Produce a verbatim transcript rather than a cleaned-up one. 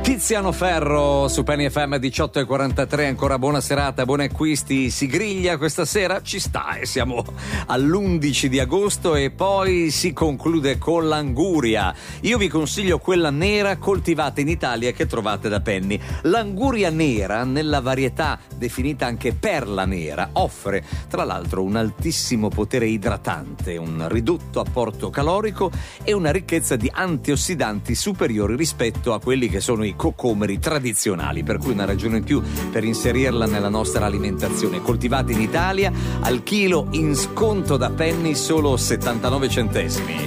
Tiziano Ferro su Penny F M diciotto e quarantatré, ancora buona serata, buoni acquisti. Si griglia questa sera? Ci sta, e siamo all'undici di agosto e poi si conclude con l'anguria. Io vi consiglio quella nera coltivata in Italia che trovate da Penny. L'anguria nera, nella varietà definita anche perla nera, offre tra l'altro un altissimo potere idratante, un ridotto apporto calorico e una ricchezza di antiossidanti superiori rispetto a quelli che sono i cocomeri tradizionali, per cui una ragione in più per inserirla nella nostra alimentazione. Coltivati in Italia, al chilo in sconto da Penny solo settantanove centesimi.